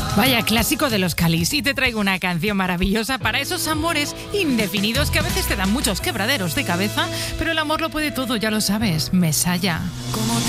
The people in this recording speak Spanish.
Vaya clásico de los Calis, y te traigo una canción maravillosa para esos amores indefinidos que a veces te dan muchos quebraderos de cabeza, pero el amor lo puede todo, ya lo sabes. Mesaya. Como